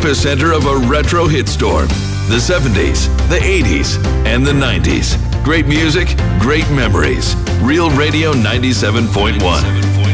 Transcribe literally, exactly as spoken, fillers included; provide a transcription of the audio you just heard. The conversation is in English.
epicenter of a retro hit storm. The seventies, the eighties, and the nineties. Great music, great memories. Real Radio ninety-seven point one.